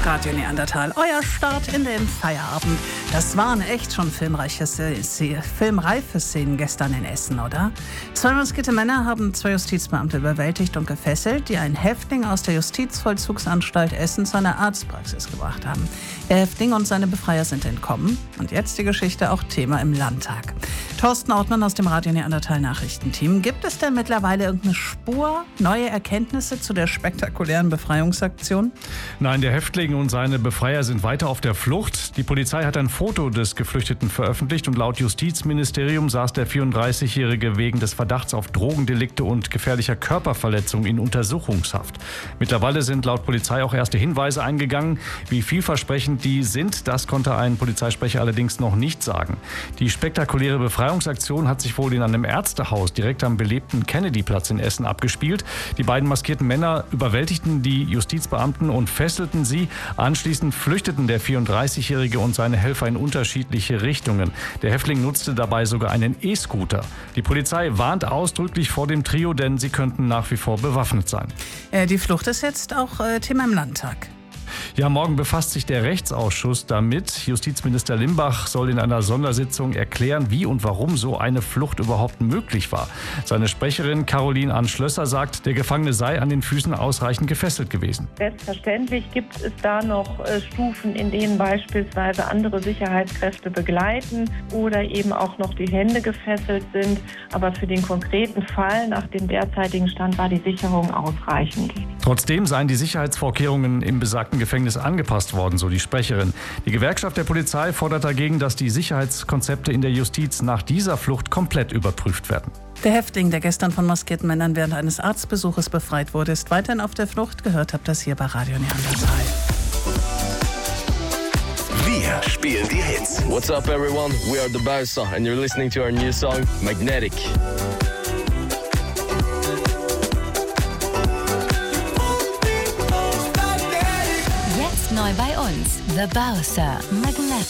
Radio Neandertal, euer Start in den Feierabend. Das waren echt schon filmreife Szenen gestern in Essen, oder? 2 maskierte Männer haben 2 Justizbeamte überwältigt und gefesselt, die einen Häftling aus der Justizvollzugsanstalt Essen zu einer Arztpraxis gebracht haben. Der Häftling und seine Befreier sind entkommen. Und jetzt die Geschichte auch Thema im Landtag. Thorsten Ortmann aus dem Radio Neandertal Nachrichtenteam. Gibt es denn mittlerweile irgendeine Spur, neue Erkenntnisse zu der spektakulären Befreiungsaktion? Nein, der Häftling und seine Befreier sind weiter auf der Flucht. Die Polizei hat ein Foto des Geflüchteten veröffentlicht und laut Justizministerium saß der 34-Jährige wegen des Verdachts auf Drogendelikte und gefährlicher Körperverletzung in Untersuchungshaft. Mittlerweile sind laut Polizei auch erste Hinweise eingegangen. Wie vielversprechend die sind, das konnte ein Polizeisprecher allerdings noch nicht sagen. Die spektakuläre Befreiungsaktion hat sich wohl in einem Ärztehaus direkt am belebten Kennedy-Platz in Essen abgespielt. Die beiden maskierten Männer überwältigten die Justizbeamten und fesselten sie. Anschließend flüchteten der 34-Jährige und seine Helfer in unterschiedliche Richtungen. Der Häftling nutzte dabei sogar einen E-Scooter. Die Polizei warnt ausdrücklich vor dem Trio, denn sie könnten nach wie vor bewaffnet sein. Die Flucht ist jetzt auch Thema im Landtag. Ja, morgen befasst sich der Rechtsausschuss damit. Justizminister Limbach soll in einer Sondersitzung erklären, wie und warum so eine Flucht überhaupt möglich war. Seine Sprecherin Caroline Ann-Schlösser sagt, der Gefangene sei an den Füßen ausreichend gefesselt gewesen. Selbstverständlich gibt es da noch Stufen, in denen beispielsweise andere Sicherheitskräfte begleiten oder eben auch noch die Hände gefesselt sind. Aber für den konkreten Fall nach dem derzeitigen Stand war die Sicherung ausreichend. Trotzdem seien die Sicherheitsvorkehrungen im besagten Gefängnis angepasst worden, so die Sprecherin. Die Gewerkschaft der Polizei fordert dagegen, dass die Sicherheitskonzepte in der Justiz nach dieser Flucht komplett überprüft werden. Der Häftling, der gestern von maskierten Männern während eines Arztbesuches befreit wurde, ist weiterhin auf der Flucht. Gehört habt das hier bei Radio Neandertal. Wir spielen die Hits. What's up, everyone? We are the Bowser and you're listening to our new song, Magnetic. Neu bei uns, The Bowser, Magnetic.